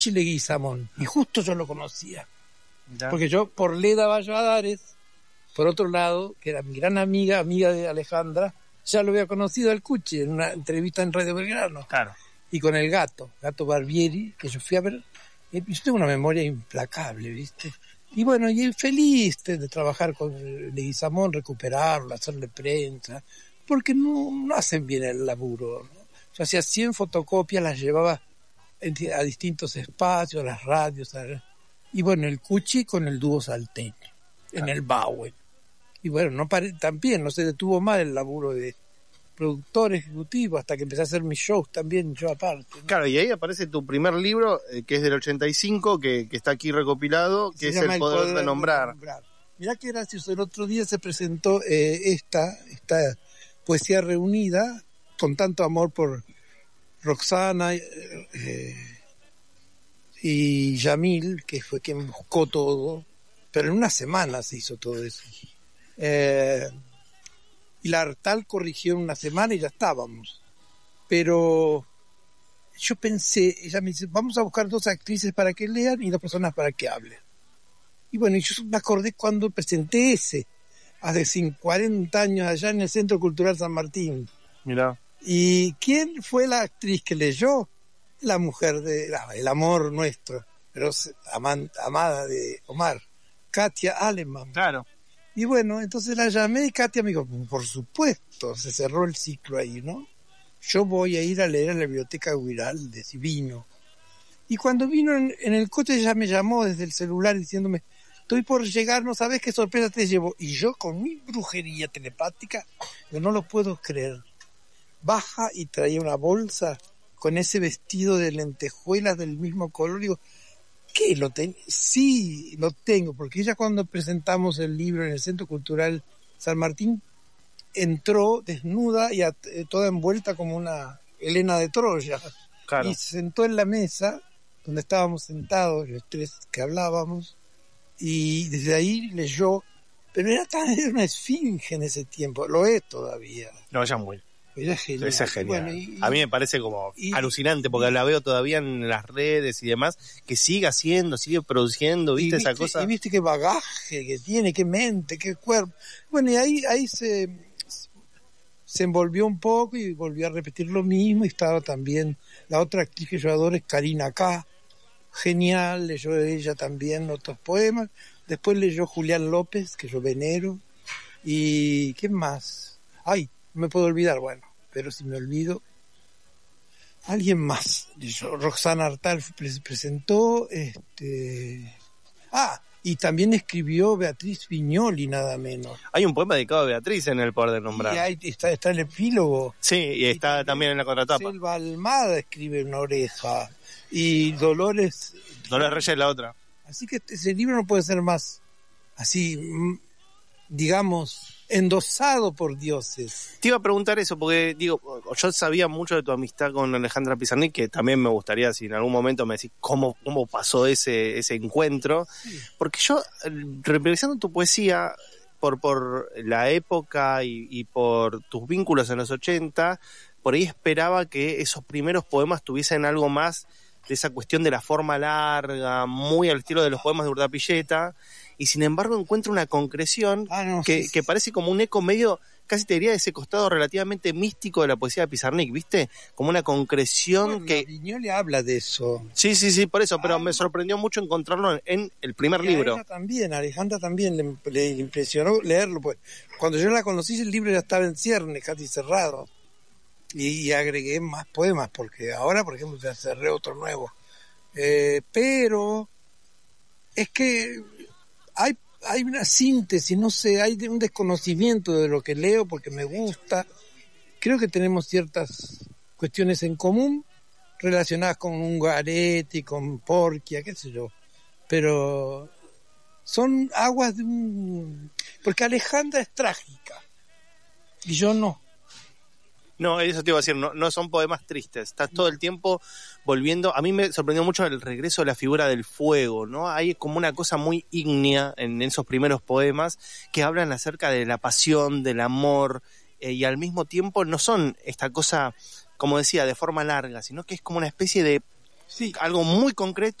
Leguizamón, y justo yo lo conocía, Ya. porque yo por Leda Valladares, por otro lado, que era mi gran amiga de Alejandra, ya lo había conocido al Cuchi en una entrevista en Radio Belgrano, Claro. y con el Gato Barbieri, que yo fui a ver. Yo tengo una memoria implacable, ¿viste? Y bueno, y feliz de trabajar con Leguizamón, recuperarlo, hacerle prensa, porque no hacen bien el laburo, ¿no? Yo hacía 100 fotocopias, las llevaba a distintos espacios, a las radios, y bueno, el Cuchi con el dúo salteño, en el Bauen. Y bueno, también no se detuvo más el laburo de productor ejecutivo hasta que empecé a hacer mis shows también, yo aparte, ¿no? Claro, y ahí aparece tu primer libro, que es del 85, que está aquí recopilado, que Se es llama El poder de nombrar. Mirá qué gracioso, el otro día se presentó esta poesía reunida con tanto amor por Roxana y Yamil, que fue quien buscó todo, pero en una semana se hizo todo eso. Y la Artal corrigió en una semana y ya estábamos. Pero yo pensé, ella me dice, vamos a buscar 2 actrices para que lean y 2 personas para que hablen. Y bueno, yo me acordé cuando presenté hace 40 años allá en el Centro Cultural San Martín. Mirá. ¿Y quién fue la actriz que leyó? La mujer El amor nuestro, pero amada de Omar, Katia Aleman. Claro. Y bueno, entonces la llamé y Katia me dijo, por supuesto, se cerró el ciclo ahí, ¿no? Yo voy a ir a leer a la biblioteca Guiraldes, y vino. Y cuando vino en el coche ella me llamó desde el celular diciéndome, estoy por llegar, no sabes qué sorpresa te llevo. Y yo con mi brujería telepática, yo no lo puedo creer. Baja y traía una bolsa con ese vestido de lentejuelas del mismo color. Digo, ¿qué? Sí, lo tengo, porque ella cuando presentamos el libro en el Centro Cultural San Martín, entró desnuda y toda envuelta como una Helena de Troya. Claro. Y se sentó en la mesa donde estábamos sentados, los 3 que hablábamos, y desde ahí leyó, pero era una esfinge en ese tiempo, lo es todavía. No, ella es muy. Ella es genial. Esa es genial. Bueno, a mí me parece como alucinante, porque la veo todavía en las redes y demás, que sigue haciendo, sigue produciendo, ¿viste esa cosa? Y viste qué bagaje que tiene, qué mente, qué cuerpo. Bueno, y ahí se envolvió un poco y volvió a repetir lo mismo, y estaba también la otra actriz que yo adoro, es Karina K. Genial, leyó ella también otros poemas. Después leyó Julián López, que yo venero. ¿Y qué más? Ay, no me puedo olvidar, bueno, pero si me olvido, alguien más. Roxana Artal presentó, y también escribió Beatriz Viñoli, nada menos. Hay un poema dedicado a Beatriz en El poder de nombrar. Y ahí está el epílogo. Sí, y está también en la contratapa. Selva Almada escribe Una oreja, y Dolores Reyes es la otra. Así que ese libro no puede ser más así, digamos, endosado por dioses. Te iba a preguntar eso, porque digo, yo sabía mucho de tu amistad con Alejandra Pizarnik, que también me gustaría, si en algún momento me decís cómo pasó ese encuentro, sí. Porque yo, revisando tu poesía, por la época y por tus vínculos en los 80, por ahí esperaba que esos primeros poemas tuviesen algo más de esa cuestión de la forma larga, muy al estilo de los poemas de Urdapilleta, y sin embargo encuentro una concreción que parece como un eco medio, casi te diría, de ese costado relativamente místico de la poesía de Pizarnik, ¿viste? Como una concreción que... Viñoli habla de eso. Sí, por eso, pero me sorprendió mucho encontrarlo en el primer libro. Alejandra también le impresionó leerlo, pues cuando yo la conocí el libro ya estaba en ciernes, casi cerrado. Y agregué más poemas, porque ahora, por ejemplo, ya cerré otro nuevo. Pero es que hay una síntesis, no sé, hay un desconocimiento de lo que leo porque me gusta. Creo que tenemos ciertas cuestiones en común relacionadas con Ungaretti, con Porquia, qué sé yo. Pero son aguas de porque Alejandra es trágica y yo no. No, eso te iba a decir, no son poemas tristes, estás todo el tiempo volviendo. A mí me sorprendió mucho el regreso de la figura del fuego, ¿no? Hay como una cosa muy ígnea en esos primeros poemas que hablan acerca de la pasión, del amor, y al mismo tiempo no son esta cosa, como decía, de forma larga, sino que es como una especie de Sí. algo muy concreto